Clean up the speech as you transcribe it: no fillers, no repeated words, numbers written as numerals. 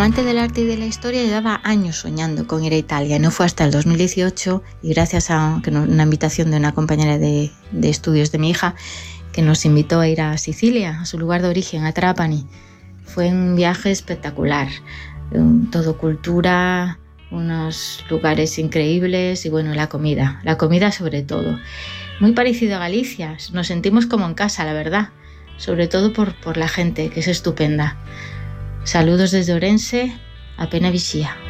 amante del arte y de la historia, llevaba años soñando con ir a Italia. No fue hasta el 2018 y gracias a una invitación de una compañera de estudios de mi hija que nos invitó a ir a Sicilia, a su lugar de origen, a Trapani. Fue un viaje espectacular, todo cultura, unos lugares increíbles y bueno, la comida sobre todo. Muy parecido a Galicia, nos sentimos como en casa, la verdad, sobre todo por la gente, que es estupenda. Saludos desde Orense, a Pena Vixía.